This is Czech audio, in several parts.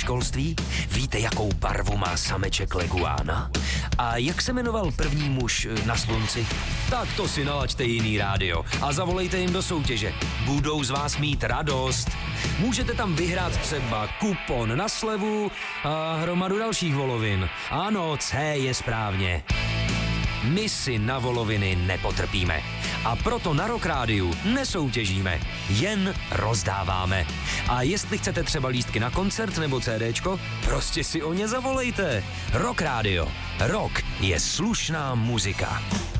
školství? Víte, jakou barvu má sameček leguána? A jak se jmenoval první muž na slunci? Tak to si nalaďte jiný rádio a zavolejte jim do soutěže. Budou z vás mít radost. Můžete tam vyhrát třeba kupon na slevu a hromadu dalších volovin. Ano, C je správně. My si na voloviny nepotrpíme. A proto na Rock Rádiu nesoutěžíme, jen rozdáváme. A jestli chcete třeba lístky na koncert nebo CDčko, prostě si o ně zavolejte. Rock Rádio. Rock je slušná muzika.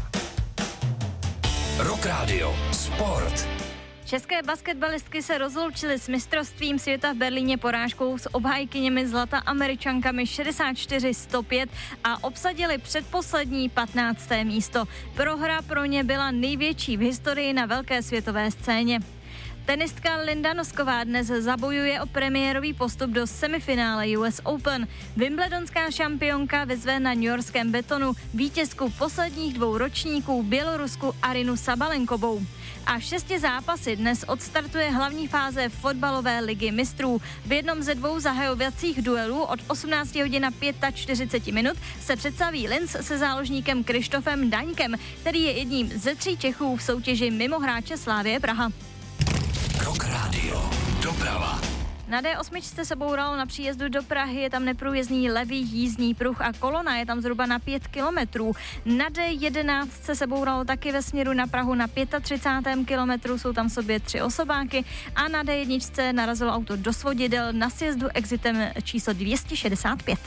Rock Rádio. Sport. České basketbalistky se rozloučily s mistrovstvím světa v Berlíně porážkou s obhájkyněmi zlata Američankami 64-105 a obsadili předposlední 15. místo. Prohra pro ně byla největší v historii na velké světové scéně. Tenistka Linda Nosková dnes zabojuje o premiérový postup do semifinále US Open. Wimbledonská šampionka vyzve na newyorském betonu vítězku posledních 2 ročníků Bělorusku Arinu Sabalenkovou. A 6 zápasy dnes odstartuje hlavní fáze fotbalové ligy mistrů. V jednom ze 2 zahajovacích duelů od 18 hodin a 45 minut se představí Linz se záložníkem Krištofem Daňkem, který je jedním ze 3 Čechů v soutěži mimo hráče Slavie Praha. Rock Radio. Doprava. Na D8 se bouralo na příjezdu do Prahy, je tam neprůjezdný levý jízdní pruh a kolona je tam zhruba na 5 kilometrů. Na D11 se bouralo taky ve směru na Prahu na 35. kilometru, jsou tam v sobě 3 osobáky a na D1 narazilo auto do svodidel na sjezdu exitem číslo 265.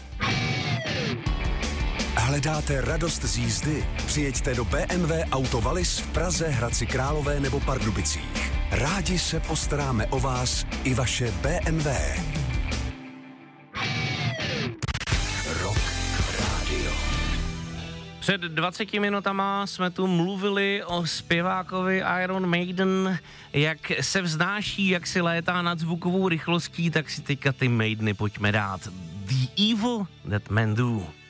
Hledáte radost z jízdy? Přijeďte do BMW Auto Wallis v Praze, Hradci Králové nebo Pardubicích. Rádi se postaráme o vás i vaše BMW. Rock Radio. Před 20 minutama jsme tu mluvili o zpěvákovi Iron Maiden, jak se vznáší, jak si létá nad zvukovou rychlostí, tak si teďka ty Maideny pojďme dát. The Evil That Men Do.